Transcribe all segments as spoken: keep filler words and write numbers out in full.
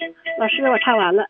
老师，我唱完了。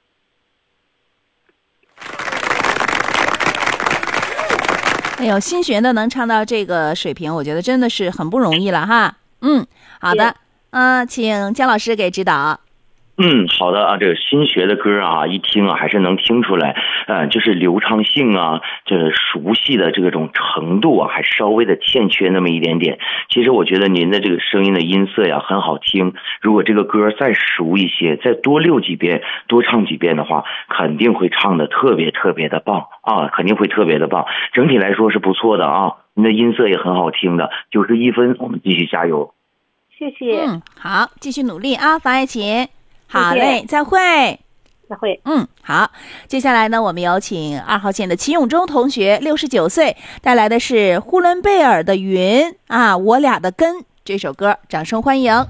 哎呦，新学的能唱到这个水平，我觉得真的是很不容易了哈。嗯，好的，嗯、呃，请姜老师给指导。 嗯，好的啊，这个新学的歌啊，一听啊还是能听出来，呃，就是流畅性啊，这个熟悉的这种程度啊，还稍微的欠缺那么一点点。其实我觉得您的这个声音的音色呀很好听，如果这个歌再熟一些，再多溜几遍，多唱几遍的话，肯定会唱的特别特别的棒啊，肯定会特别的棒。整体来说是不错的啊，您的音色也很好听的，九十一分，我们继续加油。 谢谢。 嗯，好，继续努力啊，房爱琴。好嘞，再会。 再会。 嗯，好。接下来呢，我们有请二号线的齐永忠同学，六十九岁，带来的是呼伦贝尔的云啊，我俩的根这首歌，掌声欢迎。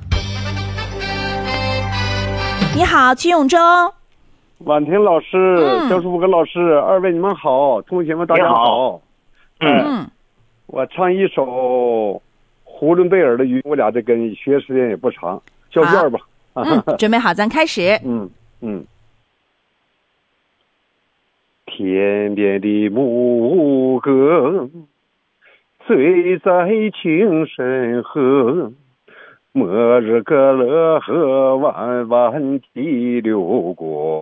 你好，齐永忠。 婉婷老师、嗯、焦淑福老师，二位你们好，同学们大家好。 嗯， 我唱一首呼伦贝尔的云，我俩的根，学时间也不长，交卷吧。 嗯，准备好，咱开始。 嗯嗯。天边的牧歌，醉在情深河，末日隔了河弯弯地流过。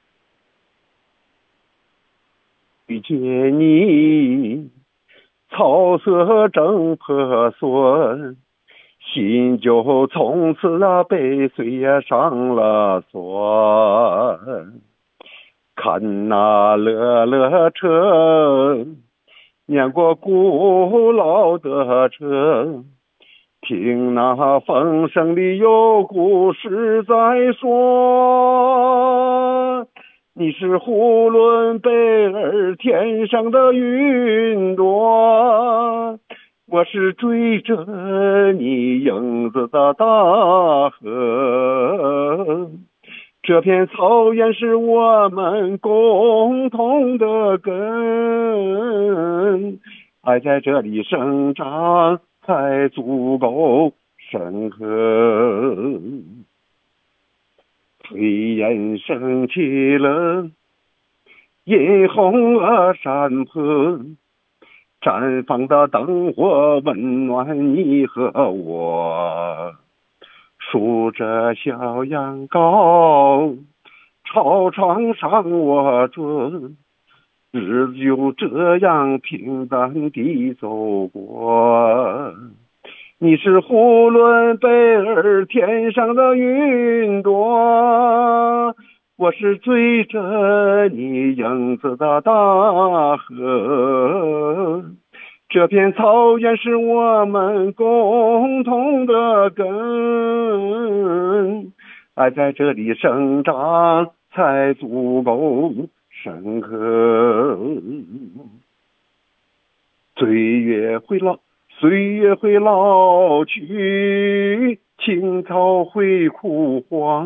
遇见你，草色正婆娑。心就从此啊被岁月上了锁，看那乐乐车碾过古老的车，听那风声里有故事在说。你是呼伦贝尔天上的云朵，我是追着你影子的大河，这片草原是我们共同的根，爱在这里生长才足够深刻。炊烟升起了殷红的山坡，绽放的灯火温暖你和我，数着小羊羔朝床上卧着，日子就这样平淡地走过。你是呼伦贝尔天上的云朵，我是追着你影子的大河，这片草原是我们共同的根，爱在这里生长才足够深刻。岁月会老，岁月会老去，青草会枯黄。